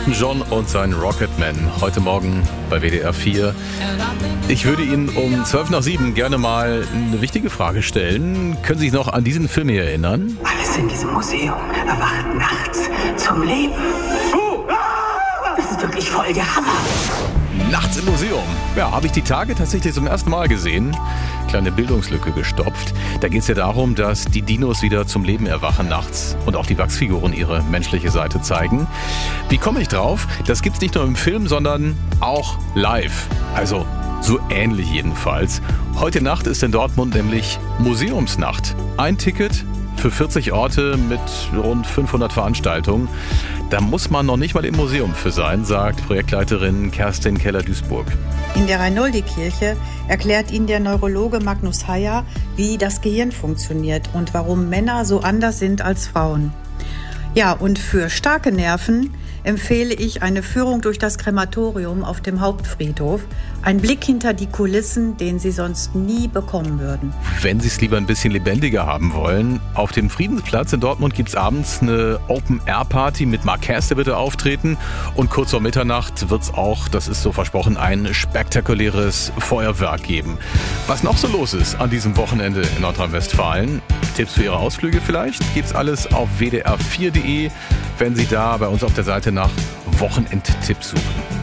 Elton John und sein Rocketman heute Morgen bei WDR 4. Ich würde Ihnen um 7:12 gerne mal eine wichtige Frage stellen. Können Sie sich noch an diesen Film hier erinnern? Alles in diesem Museum erwacht nachts zum Leben. Das ist wirklich voll der Hammer. Nachts im Museum. Ja, habe ich die Tage tatsächlich zum ersten Mal gesehen. Kleine Bildungslücke gestopft. Da geht es ja darum, dass die Dinos wieder zum Leben erwachen nachts und auch die Wachsfiguren ihre menschliche Seite zeigen. Wie komme ich drauf? Das gibt's nicht nur im Film, sondern auch live. Also so ähnlich jedenfalls. Heute Nacht ist in Dortmund nämlich Museumsnacht. Ein Ticket für 40 Orte mit rund 500 Veranstaltungen. Da muss man noch nicht mal im Museum für sein, sagt Projektleiterin Kerstin Keller-Duisburg. In der Reinoldi-Kirche erklärt Ihnen der Neurologe Magnus Heyer, wie das Gehirn funktioniert und warum Männer so anders sind als Frauen. Ja, und für starke Nerven empfehle ich eine Führung durch das Krematorium auf dem Hauptfriedhof. Ein Blick hinter die Kulissen, den Sie sonst nie bekommen würden. Wenn Sie es lieber ein bisschen lebendiger haben wollen, auf dem Friedensplatz in Dortmund gibt es abends eine Open-Air-Party mit Marquez, der wird da auftreten. Und kurz vor Mitternacht wird es auch, das ist so versprochen, ein spektakuläres Feuerwerk geben. Was noch so los ist an diesem Wochenende in Nordrhein-Westfalen, Tipps für Ihre Ausflüge vielleicht, gibt's alles auf wdr4.de, wenn Sie da bei uns auf der Seite nach Wochenendtipps suchen.